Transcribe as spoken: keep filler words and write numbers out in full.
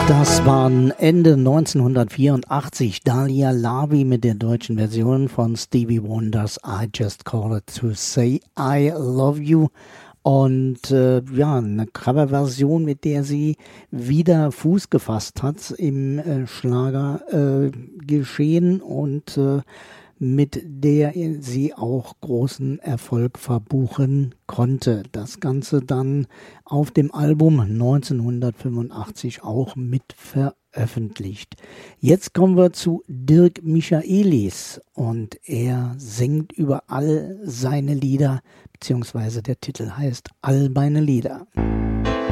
Das waren Ende neunzehnhundertvierundachtzig Dahlia Lavi mit der deutschen Version von Stevie Wonders I Just Called to Say I Love You. Und äh, ja, eine Coverversion, mit der sie wieder Fuß gefasst hat im äh, Schlagergeschehen äh, und äh, mit der sie auch großen Erfolg verbuchen konnte. Das Ganze dann auf dem Album neunzehnhundertfünfundachtzig auch mit veröffentlicht. Jetzt kommen wir zu Dirk Michaelis und er singt über all seine Lieder, beziehungsweise der Titel heißt All meine Lieder.